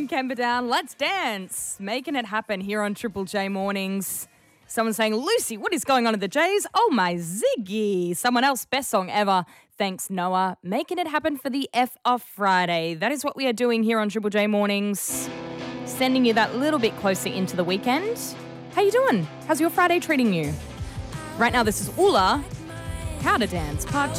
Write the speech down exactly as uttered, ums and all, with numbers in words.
and Camperdown. Let's dance. Making it happen here on Triple J Mornings. Someone saying, Lucy, what is going on at the Jays? Oh, my Ziggy. Someone else, best song ever. Thanks, Noah. Making it happen for the F of Friday. That is what we are doing here on Triple J Mornings. Sending you that little bit closer into the weekend. How you doing? How's your Friday treating you? Right now, this is Ula. How to Dance, part